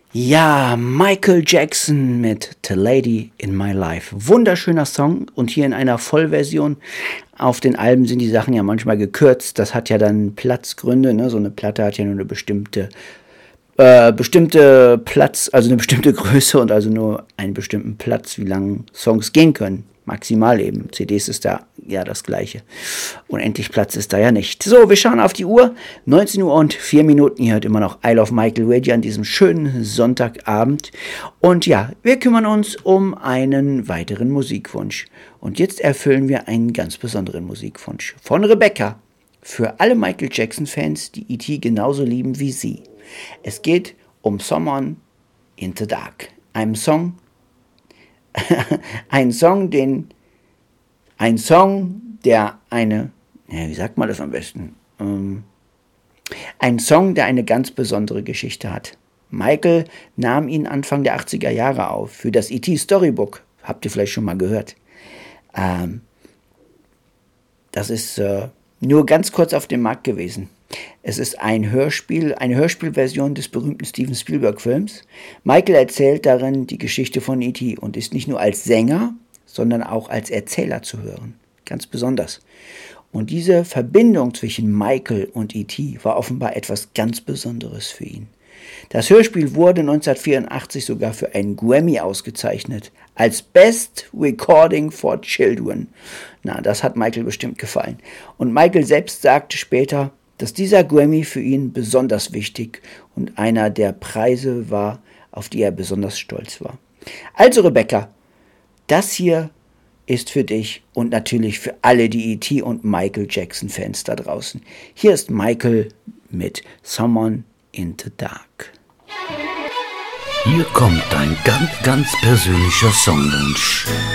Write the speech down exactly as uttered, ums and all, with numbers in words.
Ja, Michael Jackson mit The Lady in My Life. Wunderschöner Song und hier in einer Vollversion. Auf den Alben sind die Sachen ja manchmal gekürzt. Das hat ja dann Platzgründe. Ne? So eine Platte hat ja nur eine bestimmte, äh, bestimmte Platz, also eine bestimmte Größe und also nur einen bestimmten Platz, wie lange Songs gehen können. Maximal eben. C Ds ist da ja das Gleiche. Unendlich Platz ist da ja nicht. So, wir schauen auf die Uhr. neunzehn Uhr und vier Minuten. Ihr hört immer noch I Love Michael Radio an diesem schönen Sonntagabend. Und ja, wir kümmern uns um einen weiteren Musikwunsch. Und jetzt erfüllen wir einen ganz besonderen Musikwunsch. Von Rebecca. Für alle Michael Jackson-Fans, die E T genauso lieben wie sie. Es geht um Someone in the Dark. Einem Song, ein Song, den, ein Song, der eine, ja, wie sagt man das am besten? Ähm, ein Song, der eine ganz besondere Geschichte hat. Michael nahm ihn Anfang der achtziger Jahre auf für das E T Storybook. Habt ihr vielleicht schon mal gehört? Ähm, das ist äh, nur ganz kurz auf dem Markt gewesen. Es ist ein Hörspiel, eine Hörspielversion des berühmten Steven Spielberg-Films. Michael erzählt darin die Geschichte von E T und ist nicht nur als Sänger, sondern auch als Erzähler zu hören. Ganz besonders. Und diese Verbindung zwischen Michael und E T war offenbar etwas ganz Besonderes für ihn. Das Hörspiel wurde neunzehnhundertvierundachtzig sogar für einen Grammy ausgezeichnet, als Best Recording for Children. Na, das hat Michael bestimmt gefallen. Und Michael selbst sagte später, dass dieser Grammy für ihn besonders wichtig und einer der Preise war, auf die er besonders stolz war. Also Rebecca, das hier ist für dich und natürlich für alle die E T und Michael Jackson Fans da draußen. Hier ist Michael mit Someone in the Dark. Hier kommt ein ganz, ganz persönlicher Songwunsch